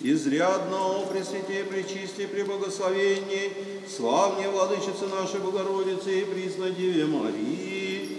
изрядно, Пресвятей, Пречисти, Преблагословенней, славней Владычице нашей Богородицы и Преснодеве Марии,